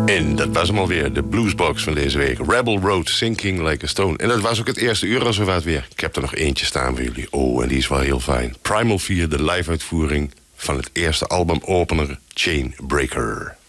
En dat was hem alweer, de bluesbox van deze week. Rebel Road, Sinking Like a Stone. En dat was ook het eerste uur als we wat weer. Ik heb er nog eentje staan voor jullie. Oh, en die is wel heel fijn. Primal 4, de live-uitvoering van het eerste album opener Chainbreaker.